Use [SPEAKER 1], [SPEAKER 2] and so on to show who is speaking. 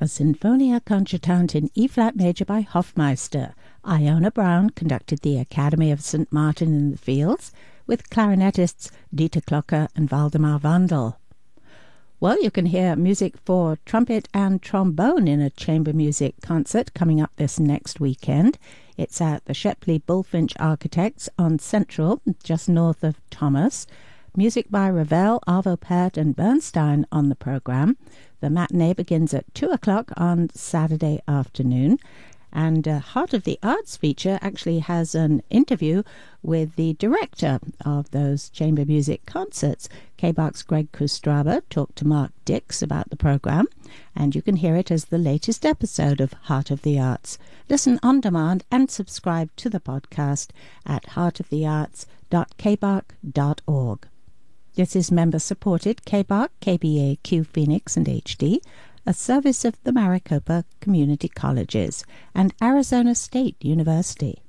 [SPEAKER 1] a Sinfonia Concertante in E-flat major by Hofmeister. Iona Brown conducted the Academy of St. Martin in the Fields with clarinetists Dieter Klocker and Waldemar Wandel. Well, you can hear music for trumpet and trombone in a chamber music concert coming up this next weekend. It's at the Shepley Bullfinch Architects on Central, just north of Thomas. Music by Ravel, Arvo Pärt and Bernstein on the program. The matinee begins at 2 o'clock on Saturday afternoon. And Heart of the Arts feature actually has an interview with the director of those chamber music concerts. KBARC's Greg Kustraba talked to Mark Dix about the program, and you can hear it as the latest episode of Heart of the Arts. Listen on demand and subscribe to the podcast at heartofthearts.kbarc.org. This is member-supported KBARC, KBAQ Phoenix and HD, a service of the Maricopa Community Colleges and Arizona State University.